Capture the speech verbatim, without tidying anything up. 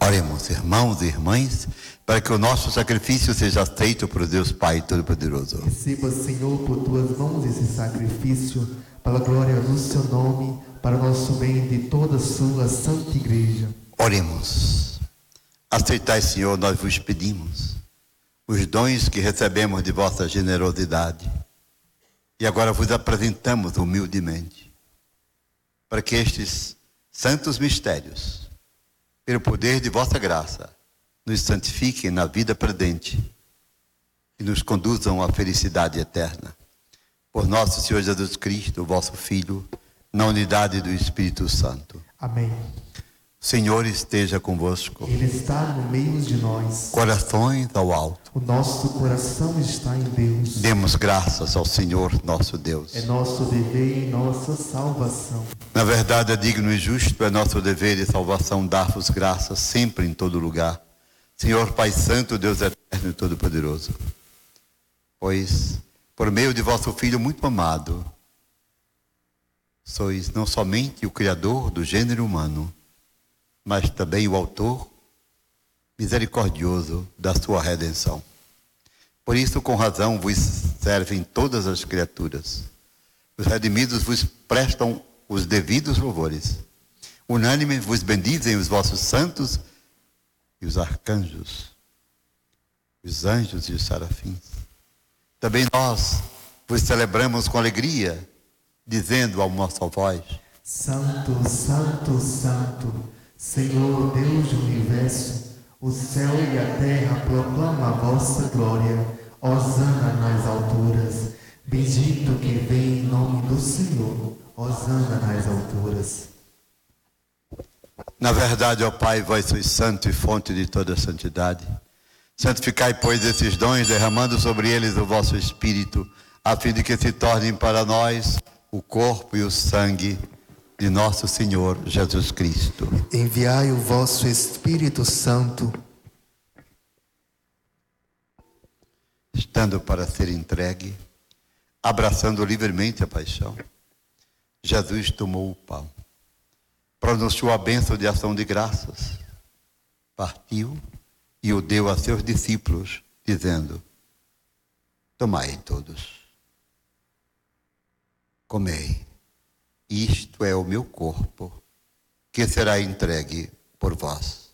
Oremos, irmãos e irmãs, para que o nosso sacrifício seja aceito por Deus Pai Todo-Poderoso. Receba, Senhor, por tuas mãos esse sacrifício, para a glória do seu nome, para o nosso bem e de toda a sua santa igreja. Oremos. Aceitai, Senhor, nós vos pedimos, os dons que recebemos de vossa generosidade. E agora vos apresentamos humildemente, para que estes santos mistérios, pelo poder de vossa graça, nos santifiquem na vida presente e nos conduzam à felicidade eterna. Por nosso Senhor Jesus Cristo, vosso Filho, na unidade do Espírito Santo. Amém. O Senhor esteja convosco. Ele está no meio de nós. Corações ao alto. O nosso coração está em Deus. Demos graças ao Senhor nosso Deus. É nosso dever e nossa salvação. Na verdade, é digno e justo, é nosso dever e salvação dar-vos graças sempre em todo lugar. Senhor Pai Santo, Deus Eterno e Todo-Poderoso. Pois, por meio de vosso Filho muito amado, sois não somente o Criador do gênero humano, mas também o autor misericordioso da sua redenção. Por isso, com razão, vos servem todas as criaturas. Os redimidos vos prestam os devidos louvores. Unânime vos bendizem os vossos santos e os arcanjos, os anjos e os serafins. Também nós vos celebramos com alegria, dizendo a nossa voz: Santo, Santo, Santo, Senhor Deus do universo, o céu e a terra proclamam a vossa glória. Hosana nas alturas. Bendito que vem em nome do Senhor. Hosana nas alturas. Na verdade, ó Pai, vós sois santo e fonte de toda santidade. Santificai, pois, esses dons, derramando sobre eles o vosso Espírito, a fim de que se tornem para nós o corpo e o sangue de nosso Senhor Jesus Cristo. Enviai o vosso Espírito Santo, estando para ser entregue, abraçando livremente a paixão, Jesus tomou o pão, pronunciou a bênção de ação de graças, partiu e o deu a seus discípulos, dizendo: tomai todos, comei, isto é o meu corpo, que será entregue por vós.